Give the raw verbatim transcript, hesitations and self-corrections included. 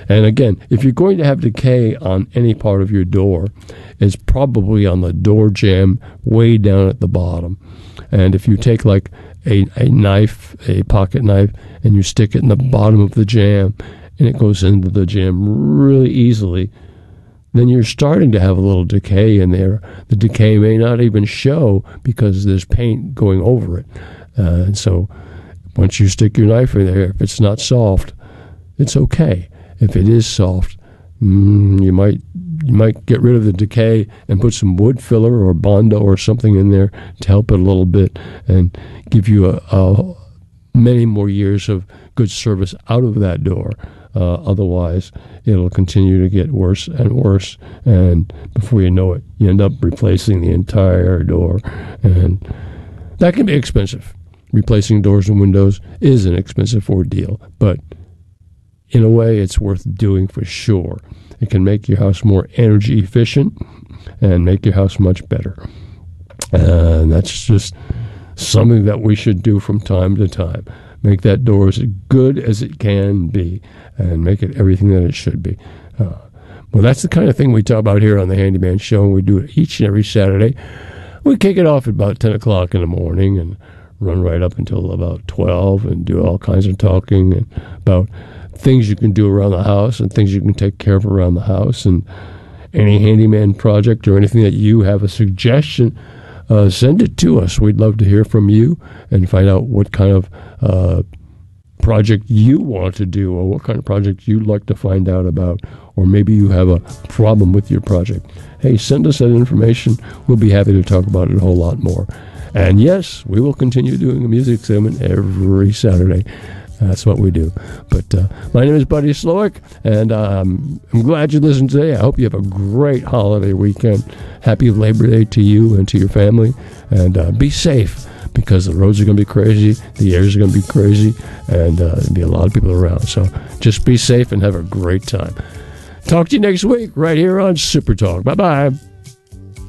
And again, if you're going to have decay on any part of your door, it's probably on the door jamb way down at the bottom. And if you take like a, a knife, a pocket knife, and you stick it in the bottom of the jamb, and it goes into the jamb really easily, then you're starting to have a little decay in there. The decay may not even show because there's paint going over it. Uh, and so once you stick your knife in there, if it's not soft, it's okay. If it is soft, mm, you might you might get rid of the decay and put some wood filler or Bondo or something in there to help it a little bit and give you a, a many more years of good service out of that door. Uh, otherwise, it'll continue to get worse and worse, and before you know it, you end up replacing the entire door, and that can be expensive. Replacing doors and windows is an expensive ordeal, but in a way, it's worth doing for sure. It can make your house more energy efficient and make your house much better. Uh, and that's just something that we should do from time to time. Make that door as good as it can be and make it everything that it should be. Uh, well, that's the kind of thing we talk about here on the Handyman Show, and we do it each and every Saturday. We kick it off at about ten o'clock in the morning and run right up until about twelve and do all kinds of talking and about things you can do around the house and things you can take care of around the house, and any handyman project or anything that you have a suggestion, uh, send it to us. We'd love to hear from you and find out what kind of uh, project you want to do or what kind of project you'd like to find out about, or maybe you have a problem with your project. Hey, send us that information. We'll be happy to talk about it a whole lot more. And yes, we will continue doing a music segment every Saturday. That's what we do. But uh, my name is Buddy Slowick, and um, I'm glad you listened today. I hope you have a great holiday weekend. Happy Labor Day to you and to your family. And uh, be safe, because the roads are going to be crazy, the airs are going to be crazy, and uh, there'll be a lot of people around. So just be safe and have a great time. Talk to you next week right here on Super Talk. Bye-bye.